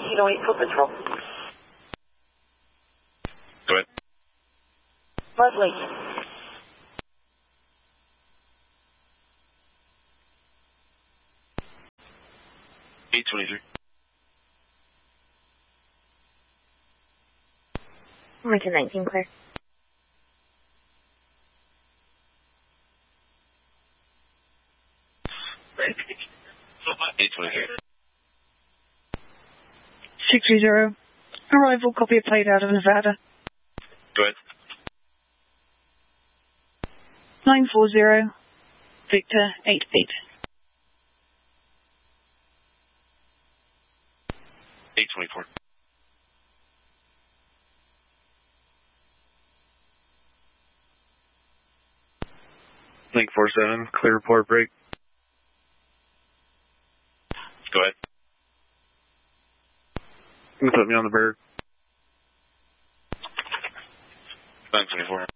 1908 for patrol. Go ahead. Leslie. 823. Lincoln 19, clear. Right. 823. 630. Arrival, copy of plate out of Nevada. Go ahead. 940. Victor 88. 824. Link 47, clear report break. Go ahead. You can put me on the bird. 924.